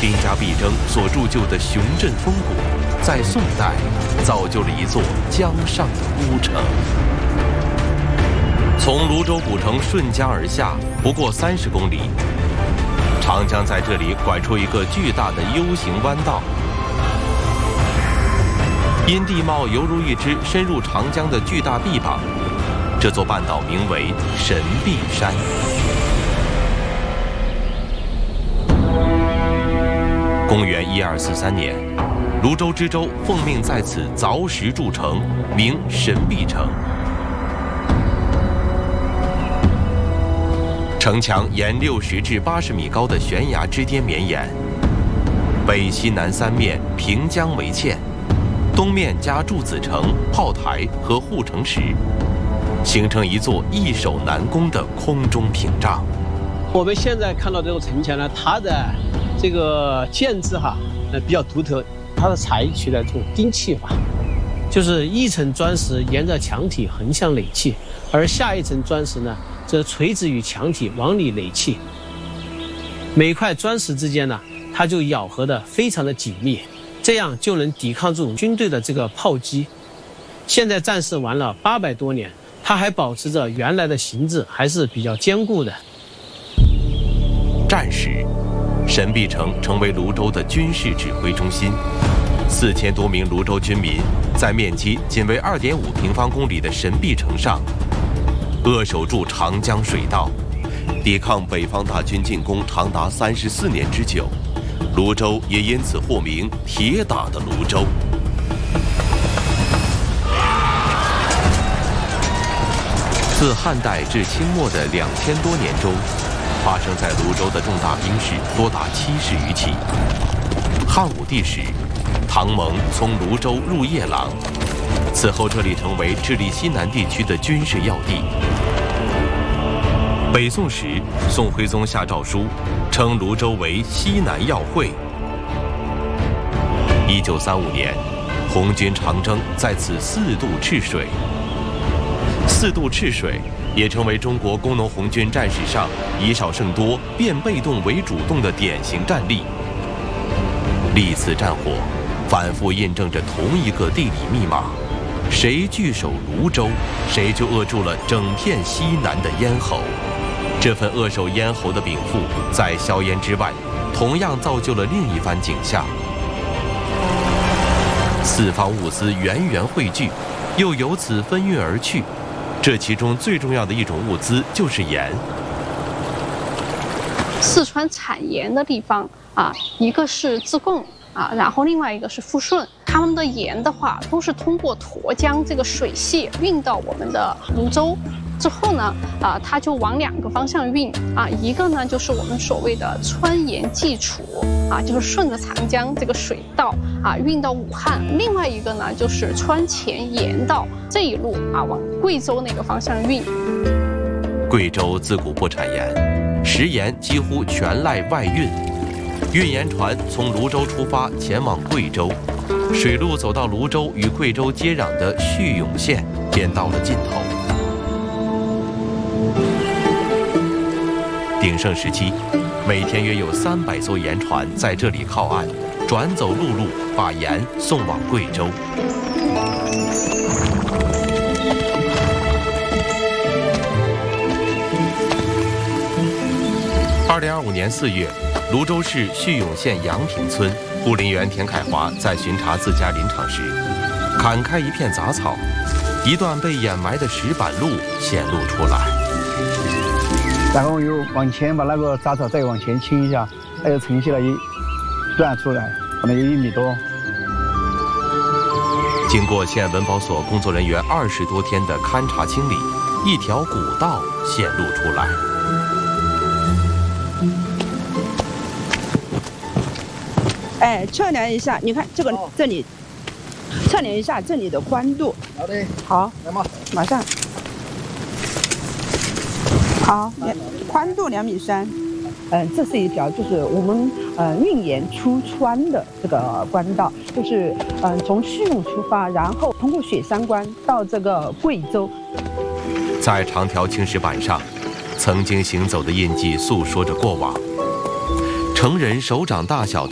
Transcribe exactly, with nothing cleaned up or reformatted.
兵家必争所铸就的雄镇风骨，在宋代造就了一座江上的孤城。从泸州古城顺江而下，不过三十公里，长江在这里拐出一个巨大的 U 型弯道。因地貌犹如一只深入长江的巨大臂膀，这座半岛名为神臂山。公元一二四三年，泸州知州奉命在此凿石筑城，名神臂城。城墙沿六十至八十米高的悬崖之巅绵延，北西南三面平江为堑，东面加筑子城、炮台和护城石，形成一座易守难攻的空中屏障。 我们现在看到这座城墙呢，它的这个建制哈，呃比较独特，它是采取了这种钉砌法，就是一层砖石沿着墙体横向垒砌，而下一层砖石呢，则垂直于墙体往里垒砌。每块砖石之间呢，它就咬合得非常的紧密，这样就能抵抗住军队的这个炮击。现在战事完了八百多年，它还保持着原来的形制，还是比较坚固的。 战时，神臂城成为泸州的军事指挥中心，四千多名泸州军民在面积仅为二点五平方公里的神臂城上，扼守住长江水道，抵抗北方大军进攻长达三十四年之久。泸州也因此获名“铁打的泸州”。自汉代至清末的两千多年中，发生在泸州的重大兵事多达七十余起。汉武帝时，唐蒙从泸州入夜郎，此后这里成为治理西南地区的军事要地。北宋时，宋徽宗下诏书，称泸州为西南要会。一九三五年，红军长征在此四渡赤水。四渡赤水也成为中国工农红军战史上以少胜多、变被动为主动的典型战例。历次战火反复印证着同一个地理密码：谁据守泸州，谁就扼住了整片西南的咽喉。这份扼守咽喉的禀赋，在硝烟之外，同样造就了另一番景象。四方物资源源汇聚，又由此分运而去。这其中最重要的一种物资就是盐。 四川产盐的地方啊，一个是自贡啊，然后另外一个是富顺。他们的盐的话，都是通过沱江这个水系运到我们的泸州。之后呢，啊，它就往两个方向运啊，一个呢就是我们所谓的川盐济楚啊，就是顺着长江这个水道啊运到武汉；另外一个呢就是川黔盐道这一路啊往贵州那个方向运。 贵州自古不产盐，食盐几乎全赖外运。运盐船从泸州出发前往贵州，水路走到泸州与贵州接壤的叙永县，便到了尽头。鼎盛时期，每天约有三百艘盐船在这里靠岸，转走陆路，把盐送往贵州。二零二五年四月，泸州市叙永县杨坪村护林员田凯华在巡查自家林场时，砍开一片杂草，一段被掩埋的石板路显露出来。 然后又往前把那个杂草再往前倾一下，它又呈现了一段出来，可能有一米多。 经过县文保所工作人员二十多天的勘察清理，一条古道显露出来。 哎，测量一下，你看这个、哦、这里，测量一下这里的宽度。 好的， 好， 来嘛， 马上。好，宽度两米三。嗯，这是一条就是我们呃运盐出川的这个官道，就是嗯、呃、从叙永出发，然后通过雪山关到这个贵州。 在长条青石板上，曾经行走的印记诉说着过往。成人手掌大小的